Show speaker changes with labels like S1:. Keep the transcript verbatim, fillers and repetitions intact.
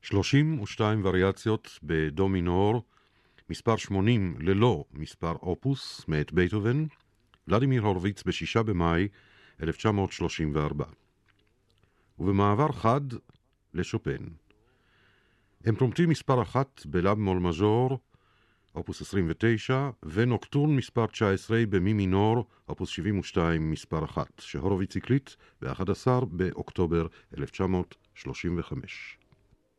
S1: שלושים ושתיים וריאציות בדו מינור, מספר שמונים ללא מספר אופוס מאת בייטהובן, ולדימיר הורוביץ בשישה במאי אלף תשע מאות שלושים וארבע. ובמעבר חד לשופן. אמפרומטי מספר אחת בלב מול מז'ור, אופוס עשרים ותשע, ונוקטורן מספר תשע עשרה במי מינור, אופוס שבעים ושתיים מספר אחת, שהורוביץ הקליט ב-אחד עשר באוקטובר אלף תשע מאות שלושים וחמש.